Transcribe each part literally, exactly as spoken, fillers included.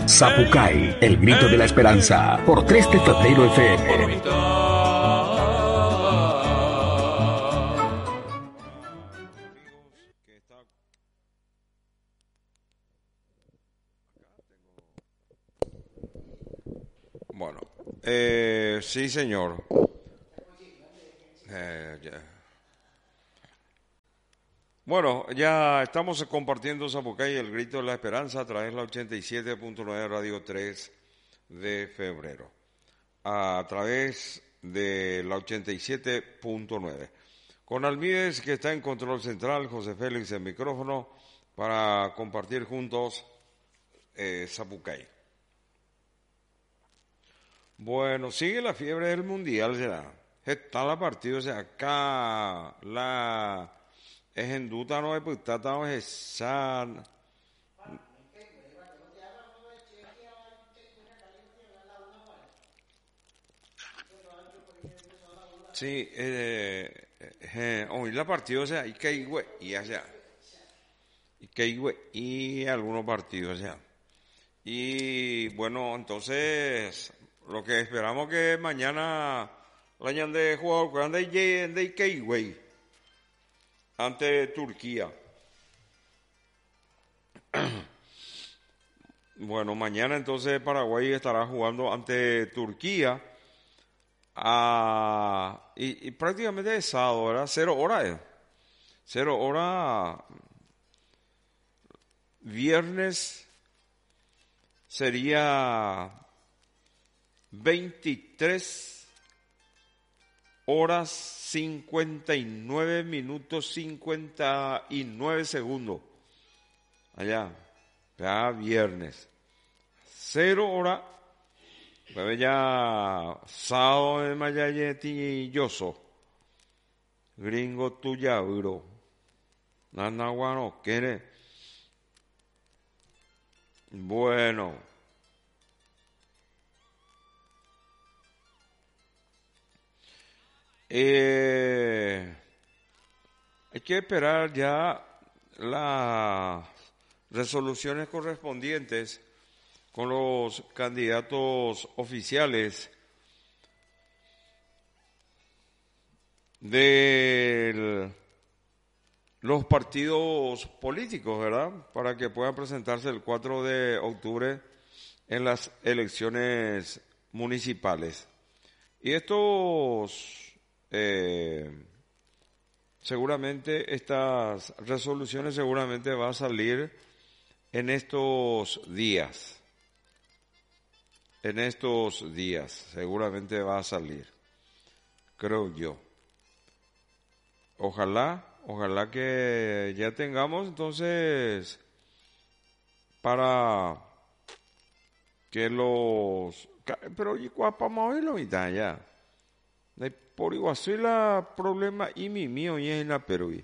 Zapucay, el mito de la esperanza, por tres de febrero F M. Bueno, eh, sí, señor. Eh, ya. Bueno, ya estamos compartiendo Zapucay, el grito de la esperanza, a través de la ochenta y siete punto nueve Radio tres de febrero. A través de la ochenta y siete punto nueve. Con Almides, que está en control central, José Félix en micrófono, para compartir juntos eh, Zapucay. Bueno, sigue la fiebre del mundial, será. Está la partida, o sea, acá la es en duda no es putata no es san. Sí, eh, eh, hoy la partida, o sea, y que güey, y o sea, y que güey, y algunos partidos, o sea. Y bueno, entonces lo que esperamos que mañana la hayan de jugador grande de Keigway ante Turquía. Bueno, mañana entonces Paraguay estará jugando ante Turquía a, y, y prácticamente es sábado, ¿verdad? Cero hora es. Cero hora viernes sería veintitrés horas cincuenta y nueve minutos cincuenta y nueve segundos. Allá, ya viernes. Cero hora, pues ya sábado de Mayayetilloso. Gringo tuya, bro. Nanaguano, ¿quiere? Bueno. Eh, hay que esperar ya las resoluciones correspondientes con los candidatos oficiales de los partidos políticos, ¿verdad? Para que puedan presentarse el cuatro de octubre en las elecciones municipales. Y estos, eh, seguramente, estas resoluciones seguramente van a salir en estos días. En estos días, seguramente va a salir, creo yo. Ojalá, ojalá que ya tengamos entonces para que los, pero y cuapamos hoy lo mitad ya. Por igual soy la problema y mi mío y es en la Perú.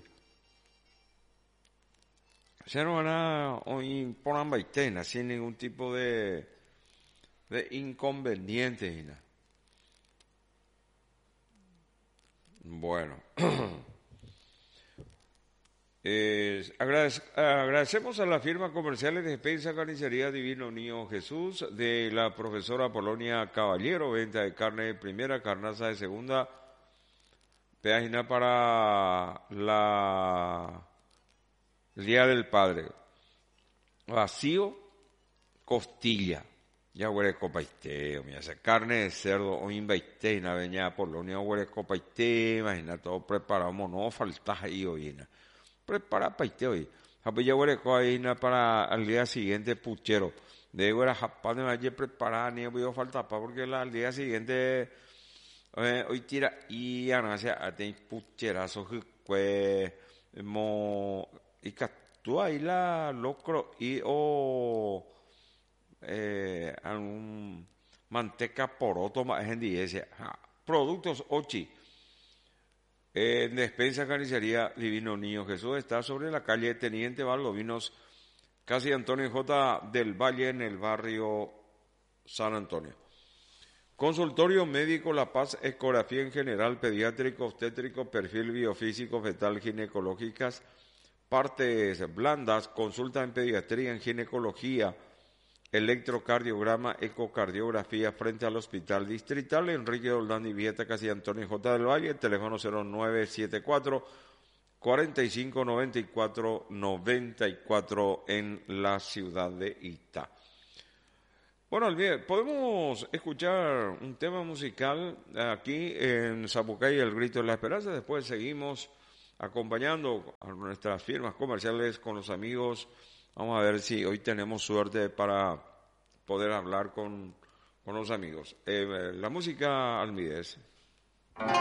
Ya no van a hoy por baitena sin ningún tipo de de inconvenientes. Bueno, eh, agradec agradecemos a la firma comercial de Despensa Carnicería Divino Niño Jesús, de la profesora Polonia Caballero, venta de carne de primera, carnaza de segunda, página para la el Día del Padre, vacío, costilla. Ya huele copaité, me hace carne de cerdo, o invaité, y na veña Polonia huele copaité, imagina todo preparado, no falta ahí hoy, prepara paité hoy. Pues ya huele coaína para al día siguiente puchero. De huele japón, me vaya preparar, ni voy a faltar pa, porque al día siguiente, eh, hoy tira, y ya no sé, a tener pucherazo, que, mo, y que tú ahí la locro, y o, eh, algún manteca poroto más gente dice productos Ochi en eh, Despensa Carnicería Divino Niño Jesús está sobre la calle Teniente Valdovinos casi Antonio J. del Valle en el barrio San Antonio. Consultorio médico La Paz, ecografía en general, pediátrico, obstétrico, perfil biofísico, fetal, ginecológicas, partes blandas, consulta en pediatría, en ginecología, electrocardiograma, ecocardiografía frente al Hospital Distrital Enrique Doldán y Vieta, casi Antonio J. del Valle, teléfono cero nueve siete cuatro, cuarenta y cinco noventa y cuatro noventa y cuatro en la ciudad de Itá. Bueno, podemos escuchar un tema musical aquí en Zapucay, El Grito de la Esperanza. Después seguimos acompañando a nuestras firmas comerciales con los amigos. Vamos a ver si hoy tenemos suerte para poder hablar con, con los amigos. Eh, la música Almides.